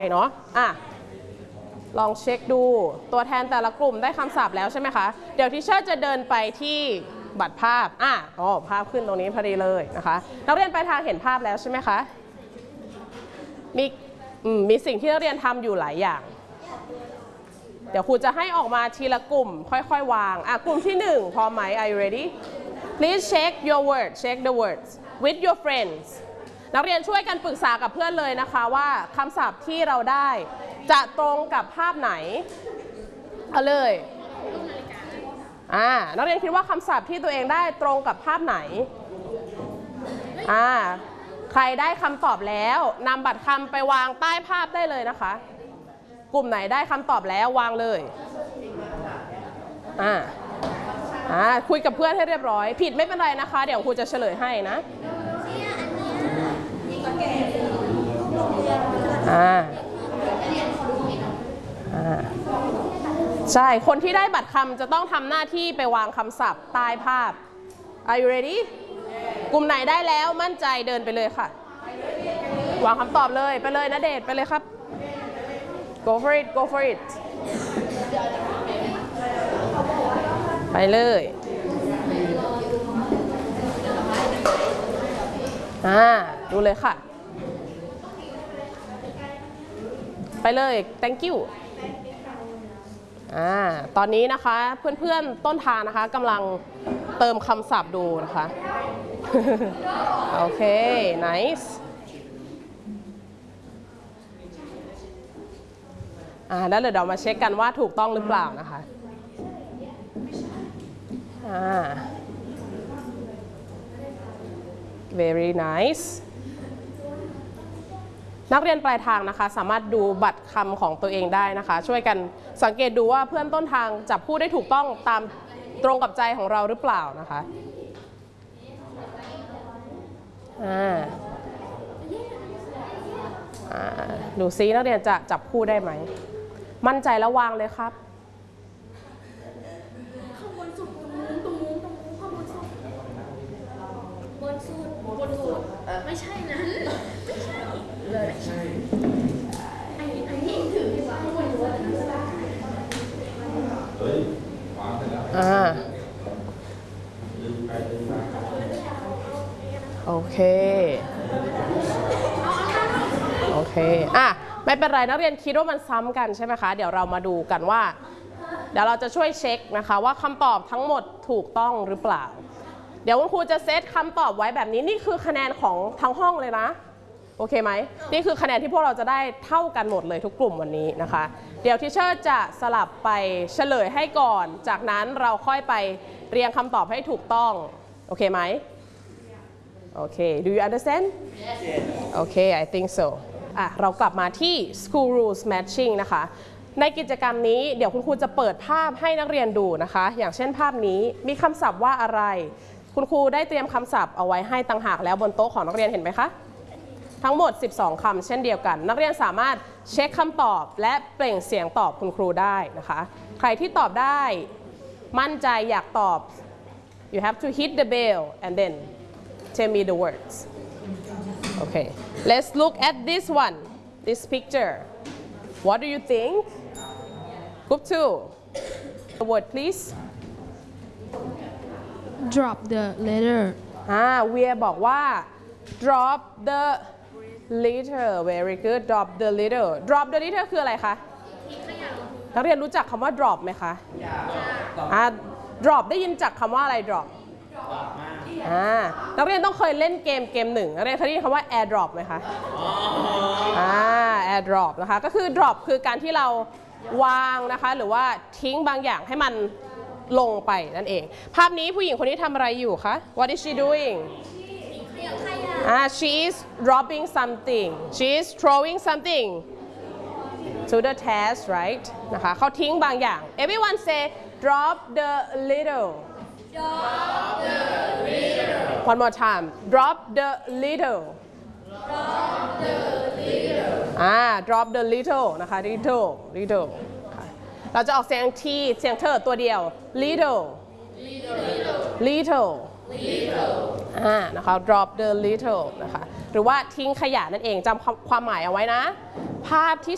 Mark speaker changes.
Speaker 1: เนาะลองเช็คดูตัวแทนแต่ละกลุ่มได้คำศัพท์แล้วใช่ไหมคะเดี๋ยวทิเชอร์จะเดินไปที่บัตรภาพภาพขึ้นตรงนี้พอดีเลยนะคะนักเรียนปลายทางเห็นภาพแล้วใช่ไหมคะมีสิ่งที่นักเรียนทำอยู่หลายอย่างเดี๋ยวครูจะให้ออกมาทีละกลุ่มค่อยๆวางกลุ่มที่1พร้อมไหม Are you ready Please check your words check the words with your friends นักเรียนช่วยกันปรึกษากับเพื่อนเลยนะคะว่าคำศัพท์ที่เราได้จะตรงกับภาพไหนเอาเลยนักเรียนคิดว่าคำศัพท์ที่ตัวเองได้ตรงกับภาพไหนใครได้คำตอบแล้วนำบัตรคำไปวางใต้ภาพได้เลยนะคะกลุ่มไหนได้คำตอบแล้ววางเลยคุยกับเพื่อนให้เรียบร้อยผิดไม่เป็นไรนะคะเดี๋ยวครูจะเฉลยให้นะใช่คนที่ได้บัตรคำจะต้องทำหน้าที่ไปวางคำศัพท์ใต้ภาพ Are you ready กลุ่มไหนได้แล้วมั่นใจเดินไปเลยค่ะวางคำตอบเลยไปเลยณเดชน์ไปเลยครับ go for it go for it ไปเลยดูเลยค่ะไปเลย thank you ตอนนี้นะคะเพื่อนๆต้นทางนะคะกำลังเติมคำศัพท์ดูนะคะ โอเค nice แล้วเดี๋ยวเรามาเช็คกันว่าถูกต้องหรือเปล่านะคะvery nice นักเรียนปลายทางนะคะสามารถดูบัตรคำของตัวเองได้นะคะช่วยกันสังเกตดูว่าเพื่อนต้นทางจับพูดได้ถูกต้องตามตรงกับใจของเราหรือเปล่านะคะดูซินักเรียนจะจับคู่ได้ไหมมั่นใจแล้ววางเลยครับ
Speaker 2: ข้างบนสุดตรงนู้นข้างบนสุดบนสุดไม่ใช่นะไม่ใช่ไอ้นี่ถือที่ว่าข้างบนสุด
Speaker 1: โอเคไม่เป็นไรนักเรียนคิดว่ามันซ้ำกันใช่ไหมคะเดี๋ยวเรามาดูกันว่าเดี๋ยวเราจะช่วยเช็คนะคะว่าคำตอบทั้งหมดถูกต้องหรือเปล่าเดี๋ยวคุณครูจะเซตคำตอบไว้แบบนี้นี่คือคะแนนของทั้งห้องเลยนะโอเคไหมนี่คือคะแนนที่พวกเราจะได้เท่ากันหมดเลยทุกกลุ่มวันนี้นะคะเดี๋ยวทิเชอร์จะสลับไปเฉลยให้ก่อนจากนั้นเราค่อยไปเรียงคำตอบให้ถูกต้องโอเคไหมโอเค do you understandโอเค I think soเรากลับมาที่ school rules matching นะคะในกิจกรรมนี้เดี๋ยวคุณครูจะเปิดภาพให้นักเรียนดูนะคะอย่างเช่นภาพนี้มีคำศัพท์ว่าอะไรคุณครูได้เตรียมคำศัพท์เอาไว้ให้ต่างหากแล้วบนโต๊ะของนักเรียนเห็นไหมคะทั้งหมด12คำเช่นเดียวกันนักเรียนสามารถเช็คคำตอบและเปล่งเสียงตอบคุณครูได้นะคะใครที่ตอบได้มั่นใจอยากตอบ you have to hit the bell and then tell me the words okay let's look at this one this picture what do you think group 2 the word please
Speaker 2: drop the letter
Speaker 1: เวียบอกว่า drop the litter very good drop the litter drop the litter คืออะไรคะนักเรียนรู้จักคำว่า drop ไหมคะdrop ได้ยินจากคำว่าอะไร drop นักเรียนต้องเคยเล่นเกมหนึ่งนักเรียนเคยได้ยินคำว่า air drop ไหมคะair drop นะคะก็คือ drop คือการที่เราวางนะคะหรือว่าทิ้งบางอย่างให้มันลงไปนั่นเองภาพนี้ผู้หญิงคนนี้ทำอะไรอยู่คะ What is she doing she is dropping something she is throwing something to the trash right นะคะเขาทิ้งบางอย่าง everyone say drop the little drop the little one more time drop the little drop the little drop the little นะคะ little เราจะออกเสียงทีเสียงเธอตัวเดียว little นะคะ drop the little นะคะหรือว่าทิ้งขยะนั่นเองจำความหมายเอาไว้นะภาพที่